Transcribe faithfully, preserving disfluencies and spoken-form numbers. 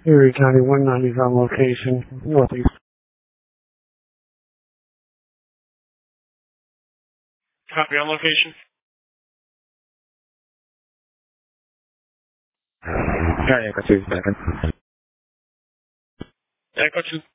Erie County one ninety is on location, northeast. Copy on location. Alright, Echo two, second. Echo two.